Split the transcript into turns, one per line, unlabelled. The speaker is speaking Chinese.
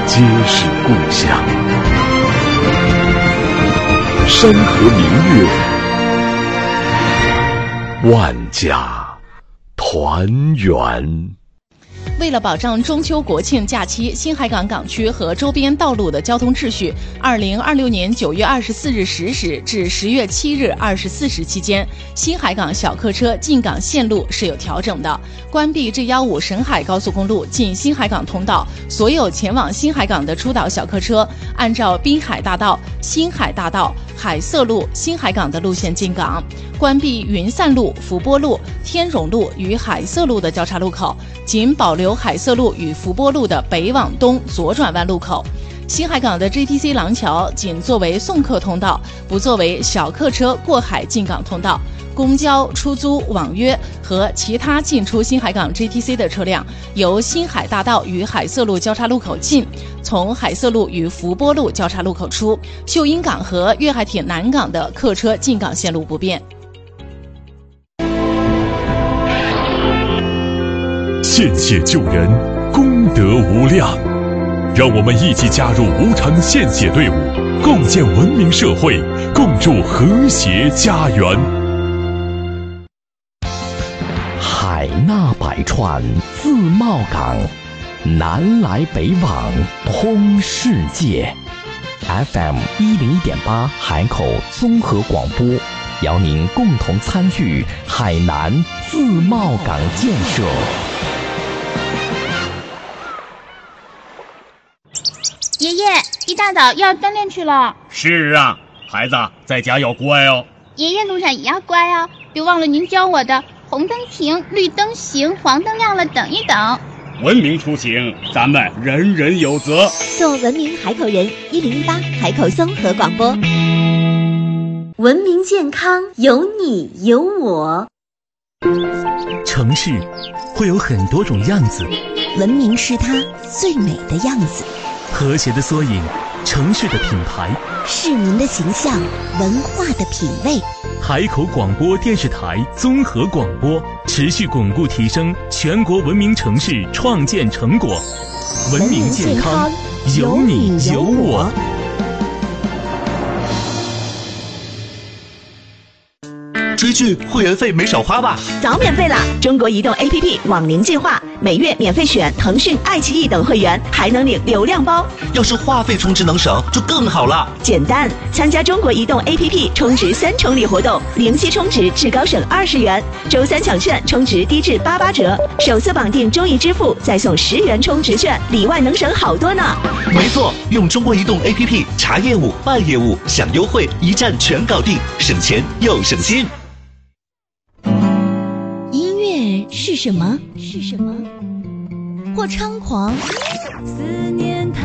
皆是故乡。山河明月，万家团圆。
为了保障中秋国庆假期新海港港区和周边道路的交通秩序，2026年9月24日10时至10月7日24时期间，新海港小客车进港线路是有调整的。关闭 G15 沈海高速公路进新海港通道，所有前往新海港的出岛小客车按照滨海大道、新海大道、海色路、新海港的路线进港。关闭云散路、福波路、天荣路与海色路的交叉路口，仅保留海色路与福波路的北往东左转弯路口。新海港的 GTC 廊桥仅作为送客通道，不作为小客车过海进港通道。公交、出租、网约和其他进出新海港 GTC 的车辆，由新海大道与海色路交叉路口进，从海色路与福波路交叉路口出。秀英港和粤海铁南港的客车进港线路不变。
献血救人，功德无量。让我们一起加入无偿献血队伍，共建文明社会，共筑和谐家园。
海纳百川，自贸港，南来北往，通世界。FM 101.8海口综合广播，邀您共同参与海南自贸港建设。
爷爷，一大早又要锻炼去了。
是啊，孩子在家要乖哦。
爷爷路上也要乖哦，别忘了您教我的红灯停，绿灯行，黄灯亮了等一等。
文明出行，咱们人人有责。
做文明海口人，1018海口综合广播。文明健康，有你有我。
城市会有很多种样子，
文明是它最美的样子。
和谐的缩影，城市的品牌，
市民的形象，文化的品味。
海口广播电视台综合广播持续巩固提升全国文明城市创建成果。文明健康，有你有我。
追剧会员费没少花吧？
早免费啦！中国移动 APP 网龄计划，每月免费选腾讯、爱奇艺等会员，还能领流量包。
要是话费充值能省，就更好了。
简单，参加中国移动 APP 充值3重礼活动，零息充值至高省20元，周3抢券充值低至88折，首次绑定中移支付再送10元充值券，里外能省好多呢。
没错，用中国移动 APP 查业务、办业务、享优惠，一站全搞定，省钱又省心。
是什么？或猖狂，
思念它